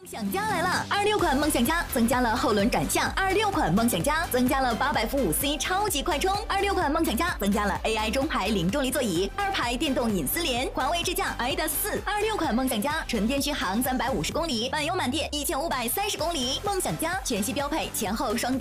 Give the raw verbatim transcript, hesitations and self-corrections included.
梦想家来了！二六款梦想家增加了后轮转向，二六款梦想家增加了八百伏五 C 超级快充，二六款梦想家增加了 A I 中排零重力座椅，二排电动隐私帘，环卫智驾 I D A 四，二六款梦想家纯电续航三百五十公里，满油满电一千五百三十公里。梦想家全系标配前后双电。